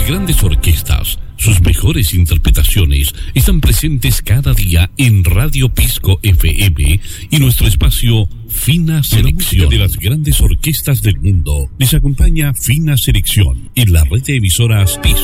Las grandes orquestas, sus mejores interpretaciones, están presentes cada día en Radio Pisco FM y nuestro espacio Fina Selección de las grandes orquestas del mundo. Les acompaña Fina Selección en la red de emisoras Pisco.